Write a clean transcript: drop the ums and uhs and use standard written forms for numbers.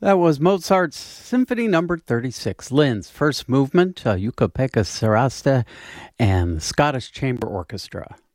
That was Mozart's Symphony Number 36, Linz, first movement, Jukka-Pekka Saraste, and the Scottish Chamber Orchestra.